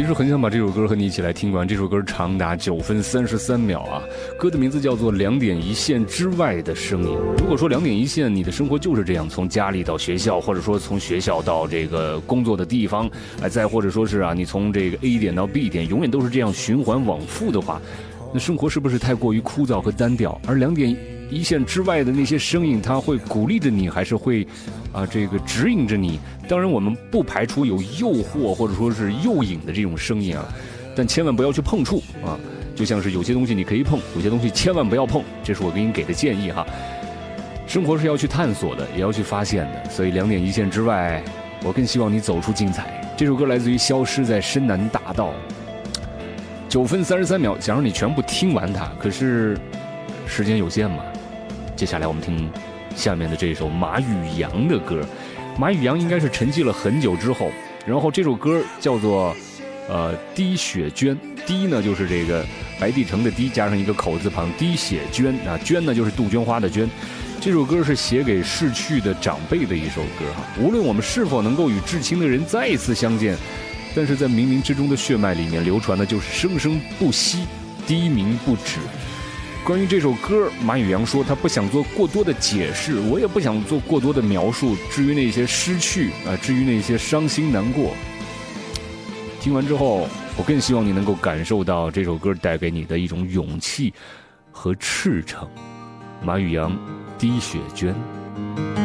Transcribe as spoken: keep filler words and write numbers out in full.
其实很想把这首歌和你一起来听完，这首歌长达九分三十三秒啊，歌的名字叫做《两点一线之外的声音》。如果说两点一线，你的生活就是这样，从家里到学校，或者说从学校到这个工作的地方，哎，再或者说是啊，你从这个 A 点到 B 点，永远都是这样循环往复的话，那生活是不是太过于枯燥和单调？而两点一线之外的那些声音，它会鼓励着你，还是会啊这个指引着你？当然我们不排除有诱惑或者说是诱引的这种声音啊，但千万不要去碰触啊，就像是有些东西你可以碰，有些东西千万不要碰，这是我给你给的建议哈。生活是要去探索的，也要去发现的，所以两点一线之外，我更希望你走出精彩。这首歌来自于消失在深南大道，九分三十三秒，想让你全部听完它，可是时间有限嘛。接下来我们听下面的这首马宇阳的歌。马宇阳应该是沉寂了很久之后，然后这首歌叫做呃滴血娟，滴呢就是这个白帝城的滴加上一个口字旁，滴血娟啊，娟呢就是杜鹃花的娟。这首歌是写给逝去的长辈的一首歌哈。无论我们是否能够与至亲的人再一次相见，但是在冥冥之中的血脉里面流传的就是生生不息，低鸣不止。关于这首歌，马宇阳说他不想做过多的解释，我也不想做过多的描述。至于那些失去啊，至于那些伤心难过，听完之后，我更希望你能够感受到这首歌带给你的一种勇气和赤诚。马宇阳，滴血娟。